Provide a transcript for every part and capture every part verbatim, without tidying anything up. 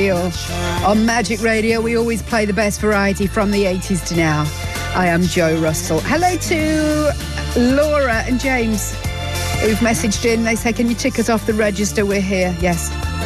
On Magic Radio, we always play the best variety from the eighties to now. I am Jo Russell. Hello to Laura and James, who've messaged in. They say, can you tick us off the register? We're here. Yes.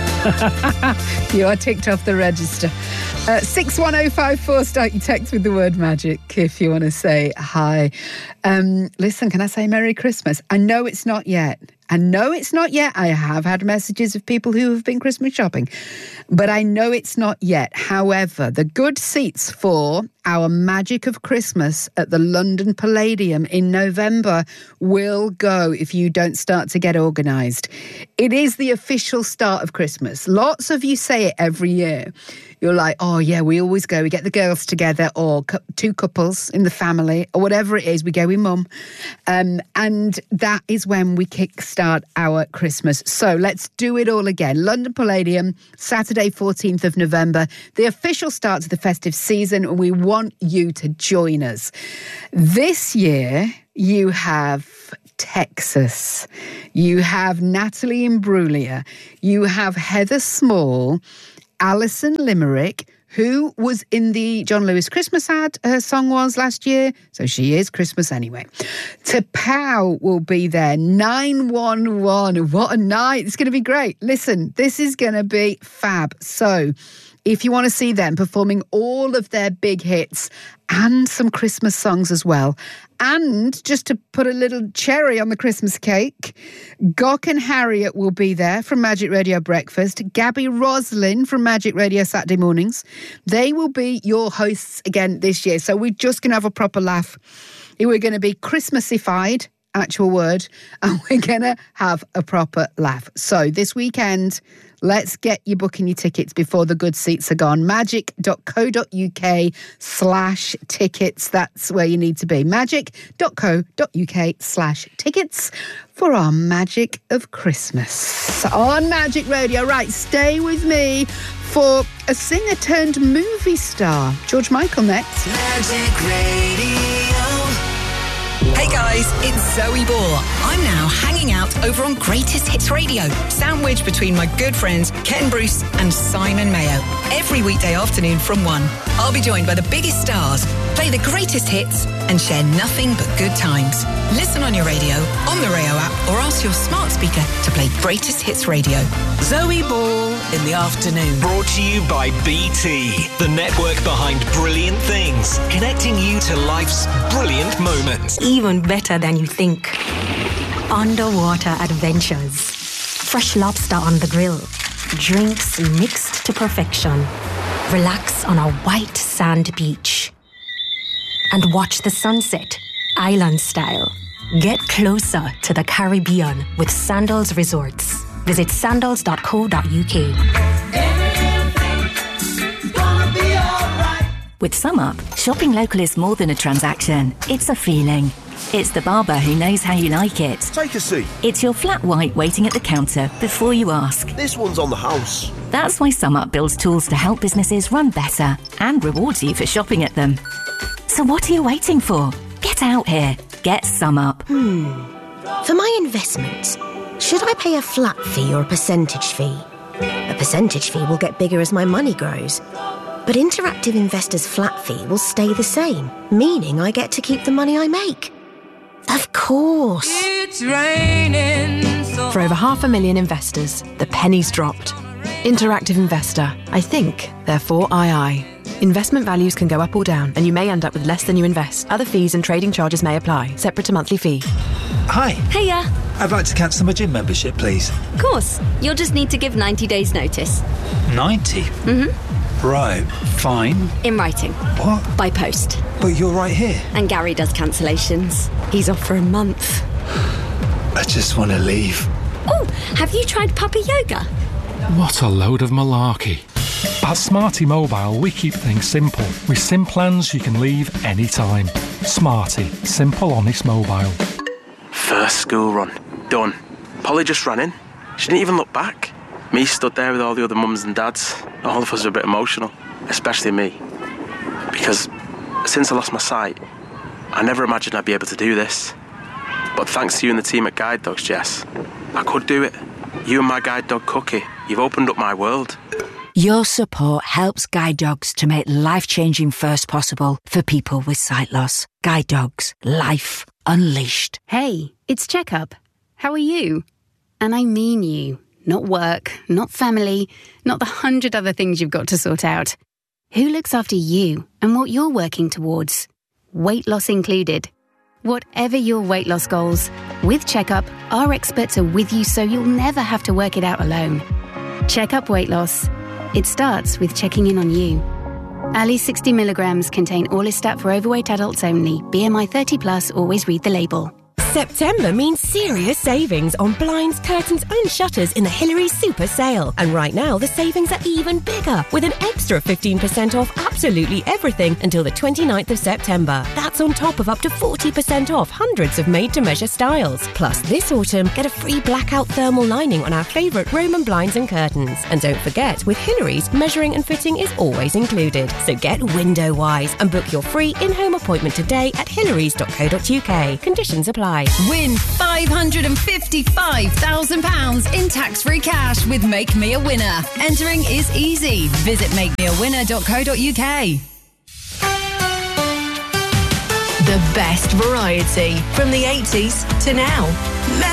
You are ticked off the register. Uh, six one oh five four, start your text with the word magic if you want to say hi. Um, listen, can I say Merry Christmas? I know it's not yet. I know it's not yet. I have had messages of people who have been Christmas shopping, but I know it's not yet. However, the good seats for our Magic of Christmas at the London Palladium in November will go if you don't start to get organised. It is the official start of Christmas. Lots of you say it every year. You're like, oh yeah, we always go. We get the girls together, or cu- two couples in the family, or whatever it is. We go with mum. Um, and that is when we kickstart our Christmas. So let's do it all again. London Palladium, Saturday, fourteenth of November, the official start to the festive season. And we want you to join us. This year, you have Texas. You have Natalie Imbruglia. You have Heather Small, Alison Limerick, who was in the John Lewis Christmas ad, her song was last year, so she is Christmas anyway. T'Pau will be there, nine one one, what a night, it's going to be great. Listen, this is going to be fab. So if you want to see them performing all of their big hits and some Christmas songs as well, and just to put a little cherry on the Christmas cake, Gok and Harriet will be there from Magic Radio Breakfast. Gabby Roslin from Magic Radio Saturday Mornings. They will be your hosts again this year. So we're just going to have a proper laugh. We're going to be Christmasified, actual word, and we're going to have a proper laugh. So this weekend, let's get you booking your tickets before the good seats are gone. magic.co.uk slash tickets. That's where you need to be. magic.co.uk slash tickets for our Magic of Christmas on Magic Radio. Right, stay with me for a singer turned movie star. George Michael next. Magic Radio. Hey guys, it's Zoe Ball. I'm now hanging out over on Greatest Hits Radio, sandwiched between my good friends Ken Bruce and Simon Mayo. Every weekday afternoon from one, I'll be joined by the biggest stars, play the greatest hits, and share nothing but good times. Listen on your radio, on the Rayo app, or ask your smart speaker to play Greatest Hits Radio. Zoe Ball in the afternoon. Brought to you by B T, the network behind brilliant things, connecting you to life's brilliant moments. Even better than you think. Underwater adventures. Fresh lobster on the grill. Drinks mixed to perfection. Relax on a white sand beach. And watch the sunset, island style. Get closer to the Caribbean with Sandals Resorts. Visit sandals dot co dot uk. With SumUp, shopping local is more than a transaction. It's a feeling. It's the barber who knows how you like it. Take a seat. It's your flat white waiting at the counter before you ask. This one's on the house. That's why SumUp builds tools to help businesses run better and rewards you for shopping at them. So what are you waiting for? Get out here. Get SumUp. Hmm. For my investments, should I pay a flat fee or a percentage fee? A percentage fee will get bigger as my money grows. But Interactive Investor's flat fee will stay the same, meaning I get to keep the money I make. Of course. It's raining. So For over half a million investors, the penny's dropped. Interactive Investor. I think, therefore I I. Investment values can go up or down, and you may end up with less than you invest. Other fees and trading charges may apply, separate to monthly fee. Hi. Hiya. I'd like to cancel my gym membership, please. Of course. You'll just need to give ninety days notice. ninety? Mm-hmm. Right, fine. In writing. What? By post. But you're right here. And Gary does cancellations. He's off for a month. I just want to leave. Oh, have you tried puppy yoga? What a load of malarkey. At Smarty Mobile, we keep things simple. With SIM plans you can leave anytime. Smarty. Simple, honest mobile. First school run. Done. Polly just ran in. She didn't even look back. Me stood there with all the other mums and dads. All of us were a bit emotional, especially me. Because since I lost my sight, I never imagined I'd be able to do this. But thanks to you and the team at Guide Dogs, Jess, I could do it. You and my guide dog, Cookie, you've opened up my world. Your support helps Guide Dogs to make life-changing firsts possible for people with sight loss. Guide Dogs. Life unleashed. Hey, it's Checkup. How are you? And I mean you. Not work, not family, not the hundred other things you've got to sort out. Who looks after you and what you're working towards? Weight loss included. Whatever your weight loss goals, with Checkup, our experts are with you so you'll never have to work it out alone. Checkup Weight Loss. It starts with checking in on you. Ali sixty milligrams contain Orlistat for overweight adults only. B M I thirty plus, always read the label. September means serious savings on blinds, curtains and shutters in the Hillary's Super Sale. And right now, the savings are even bigger, with an extra fifteen percent off absolutely everything until the twenty-ninth of September. That's on top of up to forty percent off hundreds of made-to-measure styles. Plus, this autumn, get a free blackout thermal lining on our favourite Roman blinds and curtains. And don't forget, with Hillary's, measuring and fitting is always included. So get window-wise and book your free in-home appointment today at hillarys dot co dot uk. Conditions apply. Win five hundred fifty-five thousand pounds in tax-free cash with Make Me a Winner. Entering is easy. Visit make me a winner dot co dot uk. The best variety from the eighties to now.